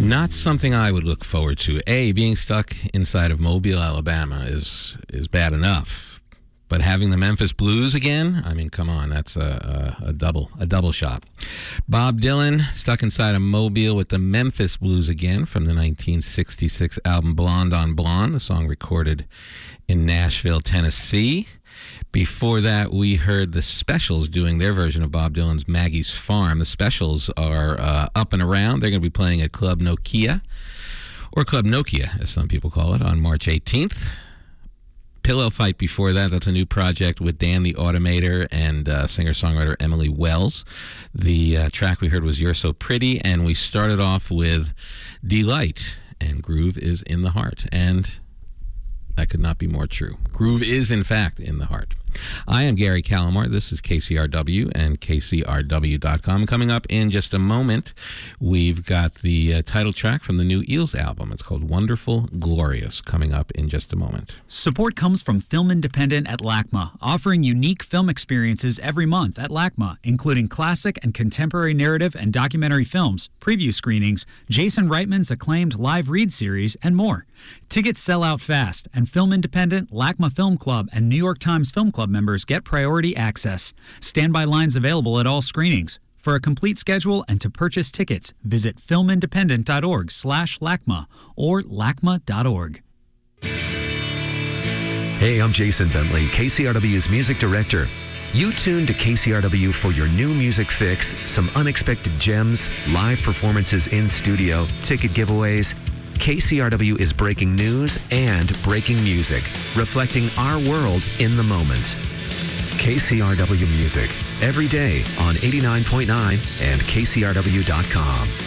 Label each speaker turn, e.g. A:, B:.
A: Not something I would look forward to. Being stuck inside of Mobile, Alabama is bad enough. But having the Memphis Blues again, I mean, come on, that's a double shot. Bob Dylan stuck inside of Mobile with the Memphis Blues again from the 1966 album Blonde on Blonde, the song recorded in Nashville, Tennessee. Before that, we heard the Specials doing their version of Bob Dylan's Maggie's Farm. The Specials are up and around. They're going to be playing at Club Nokia, or Club Nokia, as some people call it, on March 18th. Pillow Fight before that, that's a new project with Dan the Automator and singer-songwriter Emily Wells. The track we heard was You're So Pretty, and we started off with Delight, and Groove is in the Heart. And that could not be more true. Groove is, in fact, in the heart. I am Gary Calamar. This is KCRW and KCRW.com. Coming up in just a moment, we've got the title track from the new Eels album. It's called Wonderful Glorious, coming up in just a moment.
B: Support comes from Film Independent at LACMA, offering unique film experiences every month at LACMA, including classic and contemporary narrative and documentary films, preview screenings, Jason Reitman's acclaimed live read series, and more. Tickets sell out fast, and Film Independent, LACMA Film Club, and New York Times Film Club members get priority access. Standby lines available at all screenings. For a complete schedule and to purchase tickets, visit filmindependent.org/LACMA or LACMA.org.
C: Hey, I'm Jason Bentley, KCRW's music director. You tune to KCRW for your new music fix, some unexpected gems, live performances in studio, ticket giveaways. KCRW is breaking news and breaking music, reflecting our world in the moment. KCRW Music, every day on 89.9 and KCRW.com.